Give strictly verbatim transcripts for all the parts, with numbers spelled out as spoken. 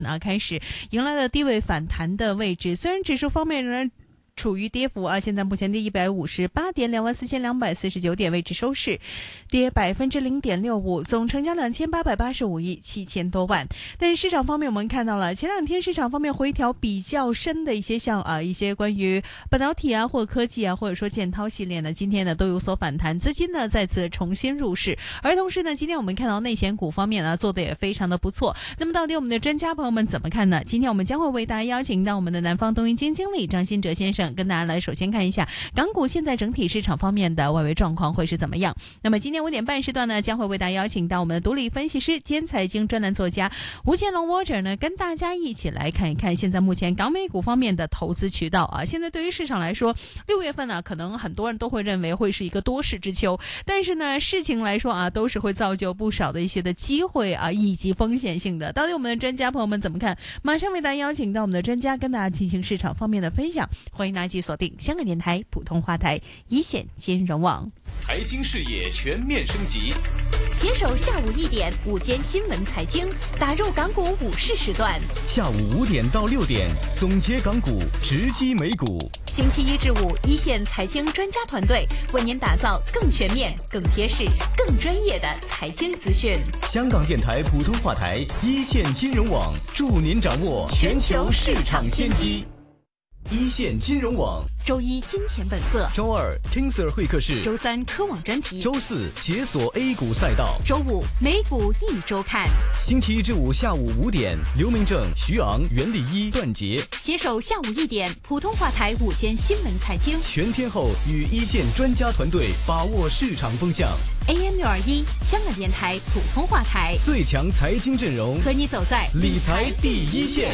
啊，开始迎来了低位反弹的位置。虽然指数方面仍然处于跌幅啊，现在目前跌一百五十八点，两万四千两百四十九点位置收市，跌百分之零点六五，总成交两千八百八十五亿七千多万。但是市场方面，我们看到了前两天市场方面回调比较深的一些像啊一些关于半导体啊或者科技啊或者说建滔系列呢，今天呢都有所反弹，资金呢再次重新入市。而同时呢，今天我们看到内险股方面呢做的也非常的不错。那么到底我们的专家朋友们怎么看呢？今天我们将会为大家邀请到我们的南方东云基金经理张新哲先生，跟大家来首先看一下港股现在整体市场方面的外围状况会是怎么样。那么今天五点半时段呢，将会为大家邀请到我们的独立分析师兼财经专栏作家吴建龙 Roger 呢，跟大家一起来看一看现在目前港美股方面的投资渠道啊。现在对于市场来说，六月份呢，可能很多人都会认为会是一个多事之秋，但是呢，事情来说啊，都是会造就不少的一些的机会啊，以及风险性的。到底我们的专家朋友们怎么看？马上为大家邀请到我们的专家跟大家进行市场方面的分享，欢迎大家继续锁定香港电台普通话台一线金融网， 财经视野全面升级， 携手下午一点午间新闻财经，打入港股午市时段。 下午五点到六点，总结港股，直击美股。 星期一至五，一线财经专家团队为您打造更全面、更贴市、更专业的财经资讯。 香港电台普通话台一线金融网，助您掌握全球市场先机。一线金融网， 周一金钱本色， 周二 King Sir 会客室， 周三科网专题， 周四解锁 A 股赛道， 周五美股一周看。 星期一至五下午五点，刘明正、徐昂、袁立一、段杰携手下午一点普通话台午间新闻财经， 全天候与一线专家团队把握市场风向。 A M 六二一香港电台普通话台， 最强财经阵容， 和你走在理财第一线。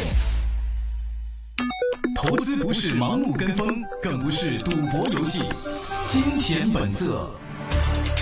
投资不是盲目跟风，更不是赌博游戏，金钱本色。